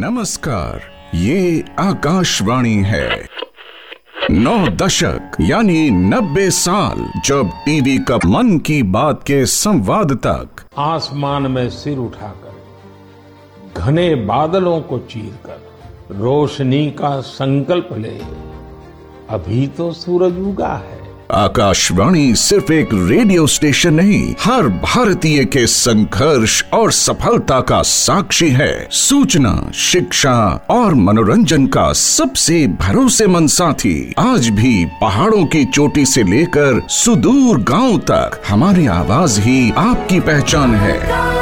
नमस्कार, ये आकाशवाणी है। 9 दशक यानी 90 साल, जब टीवी का मन की बात के संवाद तक आसमान में सिर उठाकर घने बादलों को चीरकर रोशनी का संकल्प ले, अभी तो सूरज उगा है। आकाशवाणी सिर्फ एक रेडियो स्टेशन नहीं, हर भारतीय के संघर्ष और सफलता का साक्षी है। सूचना, शिक्षा और मनोरंजन का सबसे भरोसेमंद साथी। आज भी पहाड़ों की चोटी से लेकर सुदूर गांव तक हमारी आवाज ही आपकी पहचान है।